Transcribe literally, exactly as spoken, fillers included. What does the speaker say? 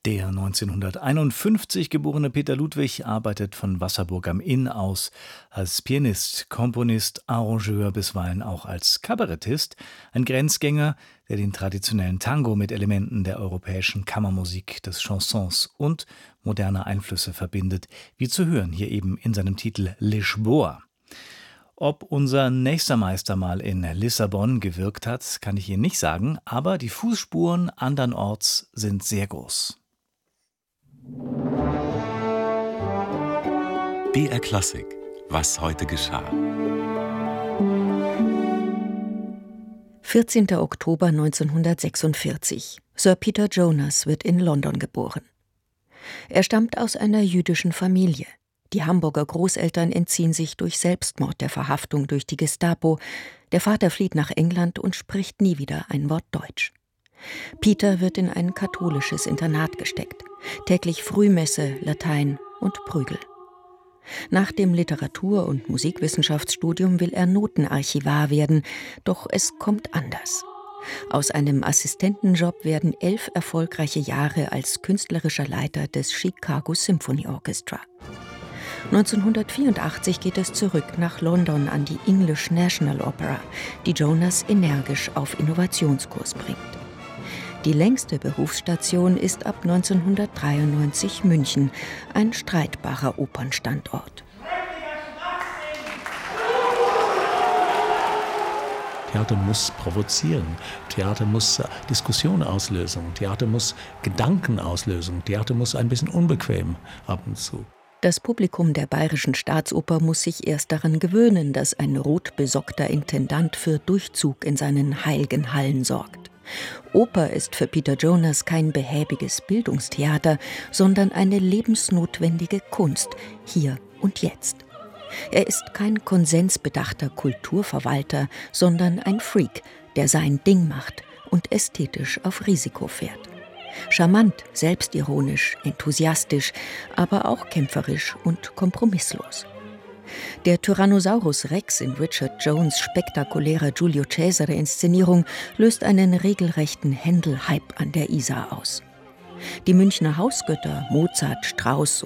Der neunzehnhunderteinundfünfzig geborene Peter Ludwig arbeitet von Wasserburg am Inn aus als Pianist, Komponist, Arrangeur, bisweilen auch als Kabarettist, ein Grenzgänger, der den traditionellen Tango mit Elementen der europäischen Kammermusik, des Chansons und moderner Einflüsse verbindet, wie zu hören hier eben in seinem Titel Lisboa. Ob unser nächster Meister mal in Lissabon gewirkt hat, kann ich Ihnen nicht sagen, aber die Fußspuren andernorts sind sehr groß. B R Klassik. Was heute geschah. vierzehnter Oktober neunzehnhundertsechsundvierzig. Sir Peter Jonas wird in London geboren. Er stammt aus einer jüdischen Familie. Die Hamburger Großeltern entziehen sich durch Selbstmord der Verhaftung durch die Gestapo. Der Vater flieht nach England und spricht nie wieder ein Wort Deutsch. Peter wird in ein katholisches Internat gesteckt. Täglich Frühmesse, Latein und Prügel. Nach dem Literatur- und Musikwissenschaftsstudium will er Notenarchivar werden, doch es kommt anders. Aus einem Assistentenjob werden elf erfolgreiche Jahre als künstlerischer Leiter des Chicago Symphony Orchestra. neunzehnhundertvierundachtzig geht es zurück nach London an die English National Opera, die Jonas energisch auf Innovationskurs bringt. Die längste Berufsstation ist ab neunzehnhundertdreiundneunzig München, ein streitbarer Opernstandort. Theater muss provozieren, Theater muss Diskussion auslösen, Theater muss Gedanken auslösen, Theater muss ein bisschen unbequem ab und zu. Das Publikum der Bayerischen Staatsoper muss sich erst daran gewöhnen, dass ein rotbesockter Intendant für Durchzug in seinen heiligen Hallen sorgt. Oper ist für Peter Jonas kein behäbiges Bildungstheater, sondern eine lebensnotwendige Kunst, hier und jetzt. Er ist kein konsensbedachter Kulturverwalter, sondern ein Freak, der sein Ding macht und ästhetisch auf Risiko fährt. Charmant, selbstironisch, enthusiastisch, aber auch kämpferisch und kompromisslos. Der Tyrannosaurus Rex in Richard Jones' spektakulärer Giulio Cesare-Inszenierung löst einen regelrechten Händel-Hype an der Isar aus. Die Münchner Hausgötter Mozart, Strauss